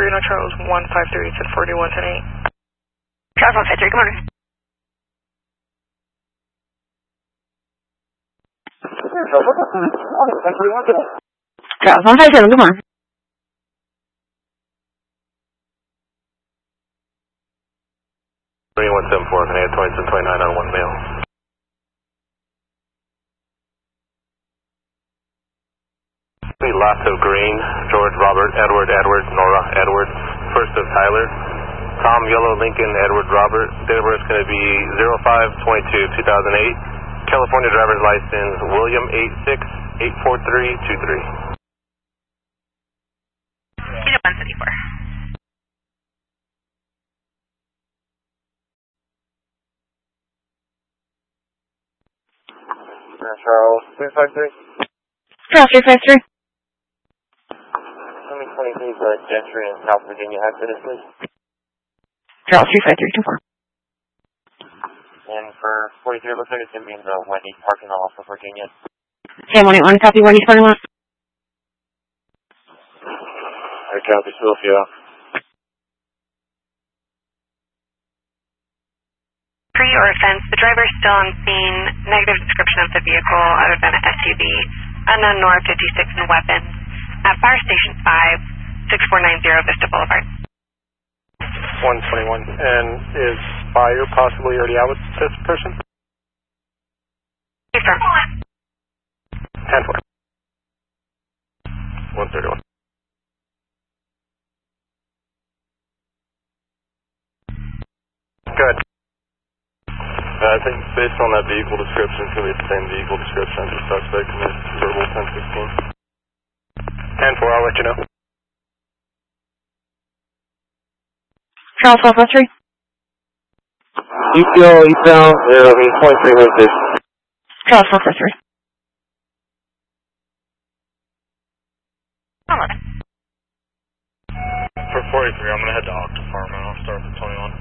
Reno Charles 153, 1041, 108. Charles 153, good morning. Charles 157, good morning. Green 174, can I have 2729 on 1 male? Lasso Green, George Robert, Edward, Nora, Edward, first of Tyler, Tom Yellow Lincoln, Edward Robert, date of birth is going to be 05/22/2008, California driver's license, William 8684323. Unit 174. Charles 353. Charles 353. 2023 for Gentry in South Virginia accident, please. Charles 353, 24. And for 43, looks like it's going to be in the Wendy's parking lot off of Virginia. Sam 181, copy Wendy's parking lot. I copy Sophia. Pre or offense, the driver is still on scene. Negative description of the vehicle other than an SUV. Unknown Nora 56 and weapons. At Fire Station 5, 6490 Vista Boulevard. 121. And is fire possibly already out with this person? Confirm. 10-4. 131. Good. I think based on that vehicle description, it's going to be the same vehicle description as the suspect in this verbal 1016. 10-4, I'll let you know. Charles 153. Eastbound, it'll be 23 minutes. Charles 153. 11. For 43, I'm going to head to Octa Farm and I'll start with 21.